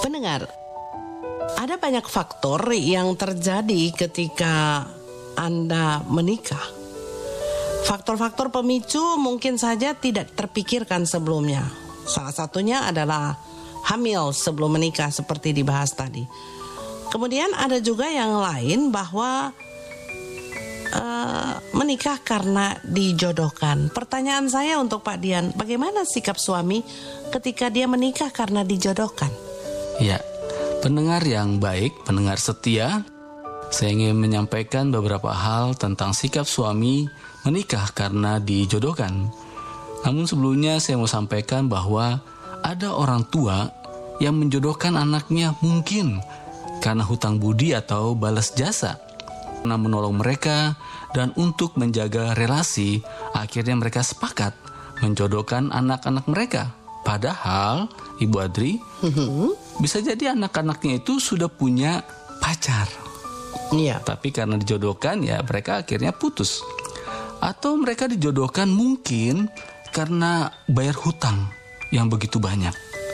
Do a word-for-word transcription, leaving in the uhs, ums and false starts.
Pendengar, ada banyak faktor yang terjadi ketika Anda menikah. Faktor-faktor pemicu mungkin saja tidak terpikirkan sebelumnya. Salah satunya adalah hamil sebelum menikah seperti dibahas tadi. Kemudian ada juga yang lain bahwa uh, menikah karena dijodohkan. Pertanyaan saya untuk Pak Dian, bagaimana sikap suami ketika dia menikah karena dijodohkan? Ya, pendengar yang baik, pendengar setia, saya ingin menyampaikan beberapa hal tentang sikap suami menikah karena dijodohkan. Namun sebelumnya saya mau sampaikan bahwa ada orang tua yang menjodohkan anaknya mungkin karena hutang budi atau balas jasa, karena menolong mereka dan untuk menjaga relasi, akhirnya mereka sepakat menjodohkan anak-anak mereka. Padahal, Ibu Adri, bisa jadi anak-anaknya itu sudah punya pacar. Iya. Tapi karena dijodohkan ya mereka akhirnya putus. Atau mereka dijodohkan mungkin karena bayar hutang yang begitu banyak.